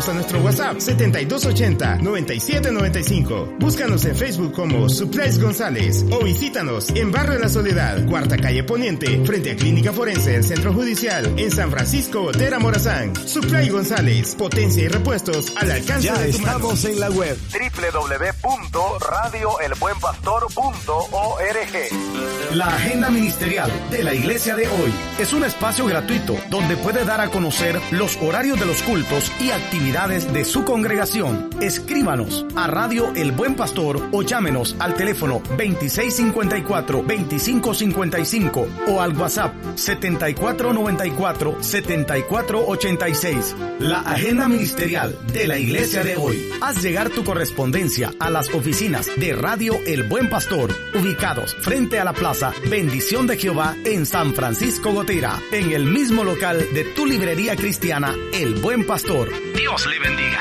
Escríbenos a nuestro WhatsApp 7280-9795. Búscanos en Facebook como Supplies González o visítanos en Barrio La Soledad, Cuarta Calle Poniente, frente a Clínica Forense del Centro Judicial, en San Francisco Gotera, Morazán. Supply González, potencia y repuestos al alcance ya de tu mano. estamos en la web www.radioelbuenpastor.org. La agenda ministerial de la iglesia de hoy es un espacio gratuito donde puede dar a conocer los horarios de los cultos y actividades de su congregación. Escríbanos a Radio El Buen Pastor o llámenos al teléfono 2654-2555 o al WhatsApp 7494-7486. La agenda ministerial de la iglesia de hoy. Haz llegar tu correspondencia a las oficinas de Radio El Buen Pastor, ubicados frente a la Plaza Bendición de Jehová en San Francisco Gotera, en el mismo local de tu librería cristiana El Buen Pastor. Dios le bendiga.